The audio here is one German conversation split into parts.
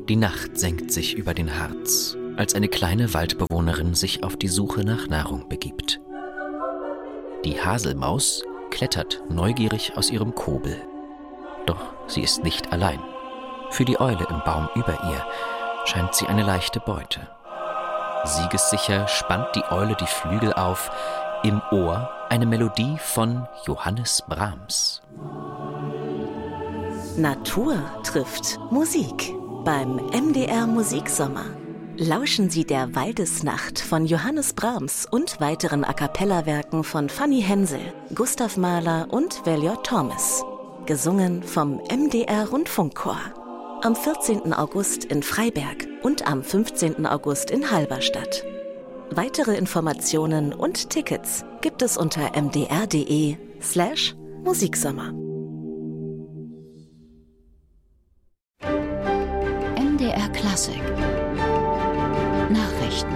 Die Nacht senkt sich über den Harz, als eine kleine Waldbewohnerin sich auf die Suche nach Nahrung begibt. Die Haselmaus klettert neugierig aus ihrem Kobel. Doch sie ist nicht allein. Für die Eule im Baum über ihr scheint sie eine leichte Beute. Siegessicher spannt die Eule die Flügel auf, im Ohr eine Melodie von Johannes Brahms. Natur trifft Musik beim MDR Musiksommer. Lauschen Sie der Waldesnacht von Johannes Brahms und weiteren A-cappella-Werken von Fanny Hensel, Gustav Mahler und Valior Thomas. Gesungen vom MDR Rundfunkchor. Am 14. August in Freiberg und am 15. August in Halberstadt. Weitere Informationen und Tickets gibt es unter mdr.de/Musiksommer. MDR Klassik Nachrichten.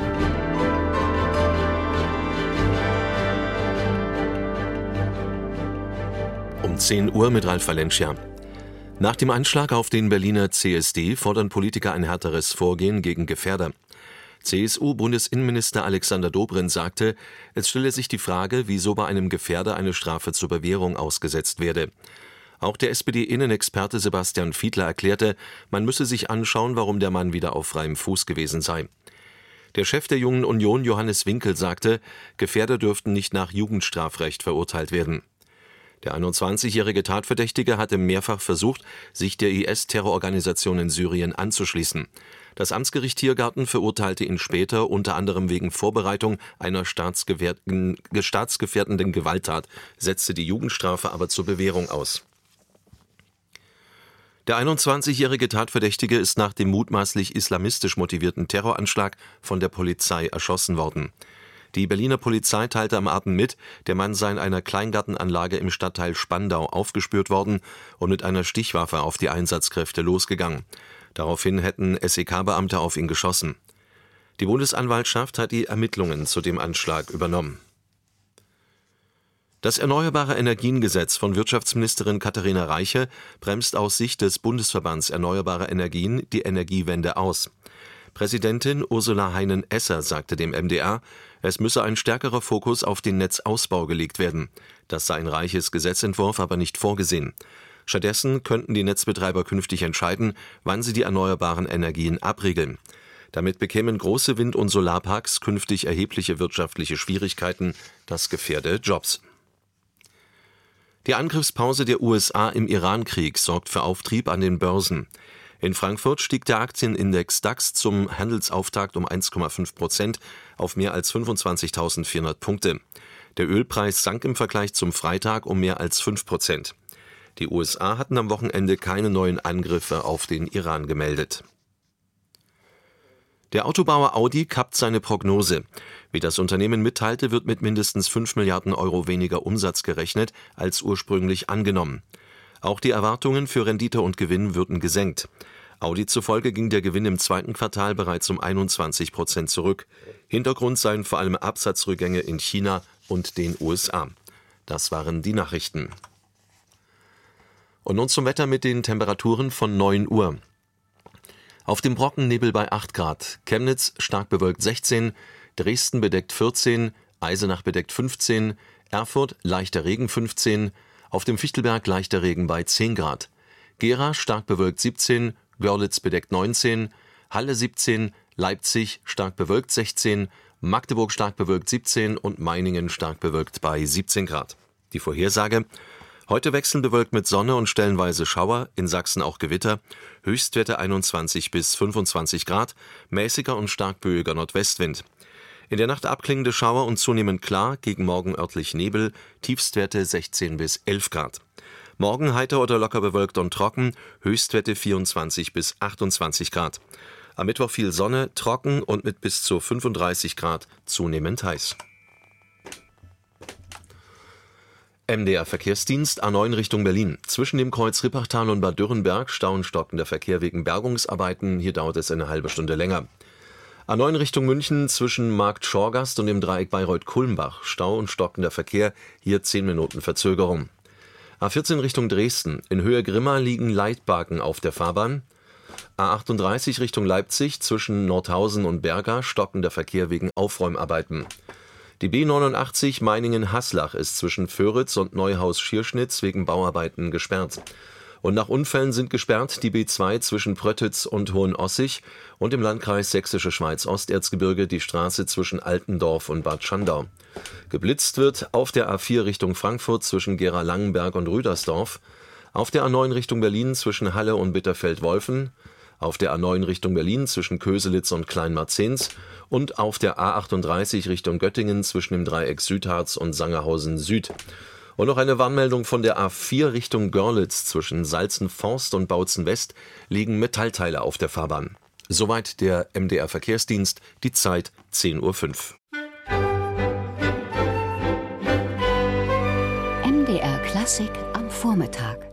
Um 10 Uhr mit Ralf Valencia. Nach dem Anschlag auf den Berliner CSD fordern Politiker ein härteres Vorgehen gegen Gefährder. CSU-Bundesinnenminister Alexander Dobrindt sagte, es stelle sich die Frage, wieso bei einem Gefährder eine Strafe zur Bewährung ausgesetzt werde. Auch der SPD-Innenexperte Sebastian Fiedler erklärte, man müsse sich anschauen, warum der Mann wieder auf freiem Fuß gewesen sei. Der Chef der Jungen Union, Johannes Winkel, sagte, Gefährder dürften nicht nach Jugendstrafrecht verurteilt werden. Der 21-jährige Tatverdächtige hatte mehrfach versucht, sich der IS-Terrororganisation in Syrien anzuschließen. Das Amtsgericht Tiergarten verurteilte ihn später unter anderem wegen Vorbereitung einer staatsgefährdenden Gewalttat, setzte die Jugendstrafe aber zur Bewährung aus. Der 21-jährige Tatverdächtige ist nach dem mutmaßlich islamistisch motivierten Terroranschlag von der Polizei erschossen worden. Die Berliner Polizei teilte am Abend mit, der Mann sei in einer Kleingartenanlage im Stadtteil Spandau aufgespürt worden und mit einer Stichwaffe auf die Einsatzkräfte losgegangen. Daraufhin hätten SEK-Beamte auf ihn geschossen. Die Bundesanwaltschaft hat die Ermittlungen zu dem Anschlag übernommen. Das Erneuerbare Energien-Gesetz von Wirtschaftsministerin Katharina Reiche bremst aus Sicht des Bundesverbands Erneuerbare Energien die Energiewende aus. Präsidentin Ursula Heinen-Esser sagte dem MDR, es müsse ein stärkerer Fokus auf den Netzausbau gelegt werden. Das sei in Reiches Gesetzentwurf aber nicht vorgesehen. Stattdessen könnten die Netzbetreiber künftig entscheiden, wann sie die erneuerbaren Energien abriegeln. Damit bekämen große Wind- und Solarparks künftig erhebliche wirtschaftliche Schwierigkeiten. Das gefährde Jobs. Die Angriffspause der USA im Iran-Krieg sorgt für Auftrieb an den Börsen. In Frankfurt stieg der Aktienindex DAX zum Handelsauftakt um 1,5% auf mehr als 25.400 Punkte. Der Ölpreis sank im Vergleich zum Freitag um mehr als 5%. Die USA hatten am Wochenende keine neuen Angriffe auf den Iran gemeldet. Der Autobauer Audi kappt seine Prognose. Wie das Unternehmen mitteilte, wird mit mindestens 5 Milliarden Euro weniger Umsatz gerechnet als ursprünglich angenommen. Auch die Erwartungen für Rendite und Gewinn würden gesenkt. Audi zufolge ging der Gewinn im zweiten Quartal bereits um 21% zurück. Hintergrund seien vor allem Absatzrückgänge in China und den USA. Das waren die Nachrichten. Und nun zum Wetter mit den Temperaturen von 9 Uhr. Auf dem Brocken Nebel bei 8 Grad, Chemnitz stark bewölkt 16, Dresden bedeckt 14, Eisenach bedeckt 15, Erfurt leichter Regen 15, auf dem Fichtelberg leichter Regen bei 10 Grad. Gera stark bewölkt 17, Görlitz bedeckt 19, Halle 17, Leipzig stark bewölkt 16, Magdeburg stark bewölkt 17 und Meiningen stark bewölkt bei 17 Grad. Die Vorhersage: Heute wechselnd bewölkt mit Sonne und stellenweise Schauer, in Sachsen auch Gewitter, Höchstwerte 21 bis 25 Grad, mäßiger und stark böiger Nordwestwind. In der Nacht abklingende Schauer und zunehmend klar, gegen Morgen örtlich Nebel, Tiefstwerte 16 bis 11 Grad. Morgen heiter oder locker bewölkt und trocken, Höchstwerte 24 bis 28 Grad. Am Mittwoch viel Sonne, trocken und mit bis zu 35 Grad zunehmend heiß. MDR Verkehrsdienst A9 Richtung Berlin. Zwischen dem Kreuz Rippachtal und Bad Dürrenberg Stau und stockender Verkehr wegen Bergungsarbeiten. Hier dauert es eine halbe Stunde länger. A9 Richtung München zwischen Markt Schorgast und dem Dreieck Bayreuth-Kulmbach. Stau und stockender Verkehr. Hier 10 Minuten Verzögerung. A14 Richtung Dresden. In Höhe Grimma liegen Leitbaken auf der Fahrbahn. A38 Richtung Leipzig zwischen Nordhausen und Berga stockender Verkehr wegen Aufräumarbeiten. Die B89 Meiningen-Haslach ist zwischen Föritz und Neuhaus-Schierschnitz wegen Bauarbeiten gesperrt. Und nach Unfällen sind gesperrt die B2 zwischen Pröttitz und Hohenossig und im Landkreis Sächsische Schweiz-Osterzgebirge die Straße zwischen Altendorf und Bad Schandau. Geblitzt wird auf der A4 Richtung Frankfurt zwischen Gera-Langenberg und Rüdersdorf, auf der A9 Richtung Berlin zwischen Halle und Bitterfeld-Wolfen, auf der A9 Richtung Berlin zwischen Köselitz und Kleinmarzens und auf der A38 Richtung Göttingen zwischen dem Dreieck Südharz und Sangerhausen Süd. Und noch eine Warnmeldung von der A4 Richtung Görlitz zwischen Salzenforst und Bautzen West liegen Metallteile auf der Fahrbahn. Soweit der MDR Verkehrsdienst, die Zeit 10:05 Uhr. MDR Klassik am Vormittag.